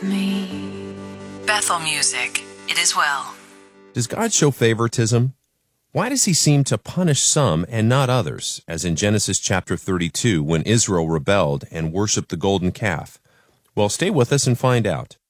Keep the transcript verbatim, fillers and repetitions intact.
me. Bethel Music. It is well. Does God show favoritism? Why does he seem to punish some and not others, as in Genesis chapter thirty-two when Israel rebelled and worshipped the golden calf? Well, stay with us and find out.